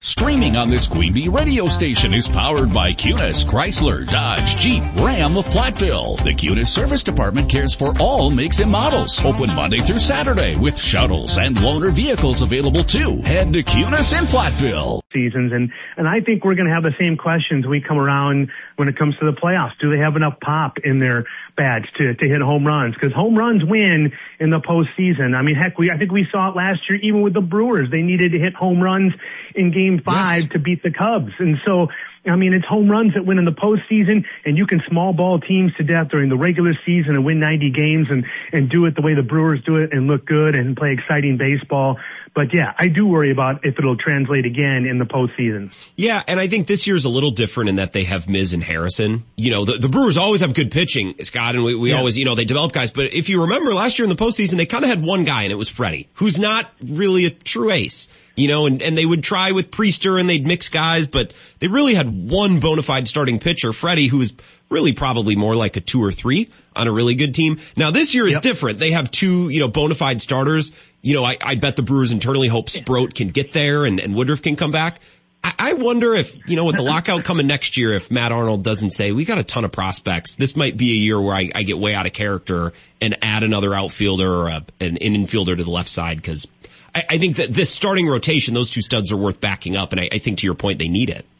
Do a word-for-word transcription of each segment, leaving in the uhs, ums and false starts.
Streaming on this Queen Bee radio station is powered by Cunis, Chrysler, Dodge, Jeep, Ram of Platteville. The Cunis Service Department cares for all makes and models. Open Monday through Saturday with shuttles and loaner vehicles available too. Head to Cunis in Platteville. Seasons and, and I think we're going to have the same questions we come around when it comes to the playoffs. Do they have enough pop in their bats to, to hit home runs? Because home runs win in the postseason. I mean, heck, we, I think we saw it last year even with the Brewers. They needed to hit home runs in game five yes. to beat the Cubs. And so, I mean, it's home runs that win in the postseason, and you can small ball teams to death during the regular season and win ninety games and, and do it the way the Brewers do it and look good and play exciting baseball. But yeah, I do worry about if it'll translate again in the postseason. Yeah, and I think this year's a little different in that they have Miz and Harrison. You know, the, the Brewers always have good pitching, Scott, and we, we yeah. always, you know, they develop guys. But if you remember last year in the postseason, they kind of had one guy, and it was Freddie, who's not really a true ace. You know, and, and they would try with Priester and they'd mix guys, but they really had one bona fide starting pitcher, Freddie, who is really probably more like a two or three on a really good team. Now this year is yep. different. They have two, you know, bona fide starters. You know, I, I bet the Brewers internally hope Sproat can get there and, and Woodruff can come back. I, I wonder if, you know, with the lockout coming next year, if Matt Arnold doesn't say, we got a ton of prospects, this might be a year where I, I get way out of character and add another outfielder or a, an infielder to the left side, because I, I think that this starting rotation, those two studs are worth backing up, and I, I think to your point, they need it.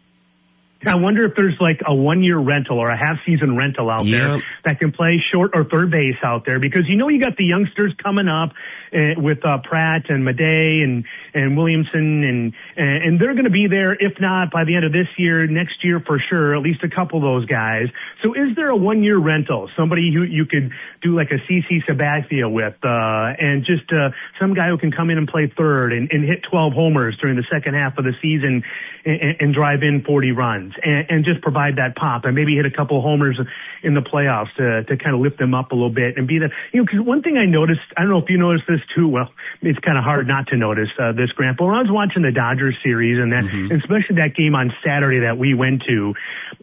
I wonder if there's like a one-year rental or a half-season rental out yeah. there that can play short or third base out there, because you know you got the youngsters coming up uh, with uh, Pratt and Madej and and Williamson, and and they're going to be there, if not by the end of this year, next year for sure, at least a couple of those guys. So is there a one-year rental, somebody who you could do like a C C Sabathia with, uh, and just uh, some guy who can come in and play third and, and hit twelve homers during the second half of the season and, and drive in forty runs and, and just provide that pop and maybe hit a couple of homers in the playoffs to, to kind of lift them up a little bit and be the, you know, because one thing I noticed, I don't know if you noticed this too, well, it's kind of hard not to notice uh, this, Grant, but when I was watching the Dodgers series and that, mm-hmm. and especially that game on Saturday that we went to,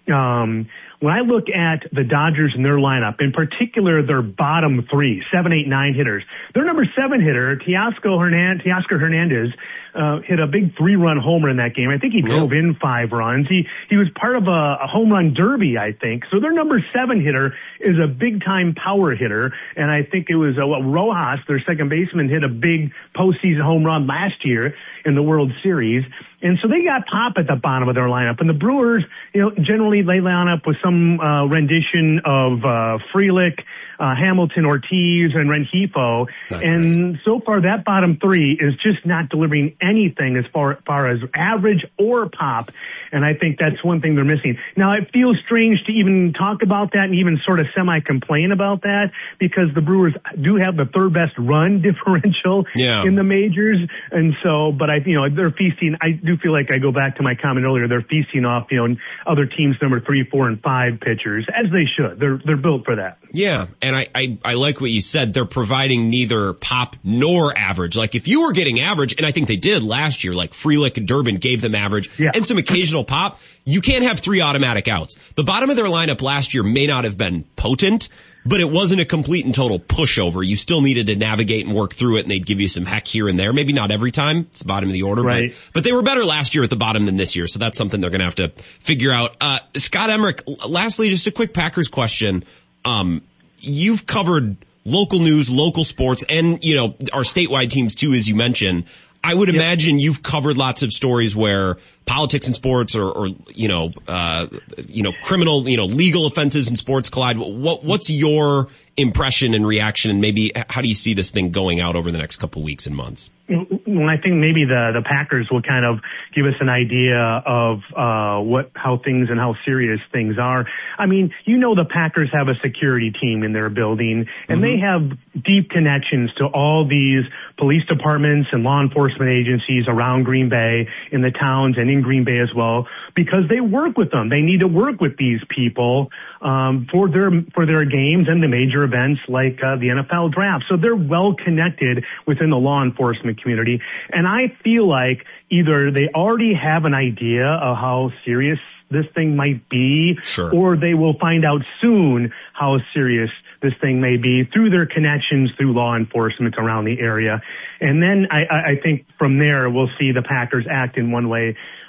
um, when I look at the Dodgers and their lineup, in particular their bottom three, seven, eight, nine hitters, their number seven hitter, Teoscar Hernandez, Teoscar Hernandez, uh, hit a big three-run homer in that game. I think he drove yep. in five runs. He he was part of a, a home run derby, I think. So their number seven hitter is a big-time power hitter, and I think it was uh, well, Rojas, their second baseman, hit a big postseason home run last year in the World Series. And so they got pop at the bottom of their lineup. And the Brewers, you know, generally they line up with some uh, rendition of uh, Frelick, uh, Hamilton, Ortiz, and Rengifo. Not and great. So far that bottom three is just not delivering anything as far, far as average or pop. And I think that's one thing they're missing. Now, it feels strange to even talk about that and even sort of semi-complain about that, because the Brewers do have the third best run differential yeah. in the majors. And so, but I, you know, they're feasting. I do feel like I go back to my comment earlier. They're feasting off, you know, other teams' number three, four, and five pitchers, as they should. They're, they're built for that. Yeah. And I, I, I like what you said. They're providing neither pop nor average. Like if you were getting average, and I think they did last year, like Frelick and Durbin gave them average yeah. and some occasional pop, you can't have three automatic outs. The bottom of their lineup last year may not have been potent, but it wasn't a complete and total pushover. You still needed to navigate and work through it, and they'd give you some heck here and there. Maybe not every time. It's the bottom of the order. Right. But, but they were better last year at the bottom than this year, so that's something they're going to have to figure out. Uh, Scott Emmerich, lastly, just a quick Packers question. Um, you've covered local news, local sports, and, you know, our statewide teams too, as you mentioned. I would yep. imagine you've covered lots of stories where politics and sports or, or you know, uh, you know, criminal, you know, legal offenses in sports collide. What, what's your impression and reaction, and maybe how do you see this thing going out over the next couple of weeks and months? Well, I think maybe the, the Packers will kind of give us an idea of, uh, what, how things and how serious things are. I mean, you know, the Packers have a security team in their building, and mm-hmm. they have deep connections to all these police departments and law enforcement agencies around Green Bay, in the towns and in Green Bay as well, because they work with them. They need to work with these people, um, for their, for their games and the major events like, uh, the N F L draft. So they're well connected within the law enforcement community. And I feel like either they already have an idea of how serious this thing might be, sure. or they will find out soon how serious this thing may be through their connections through law enforcement around the area. And then I, I think from there we'll see the Packers act in one way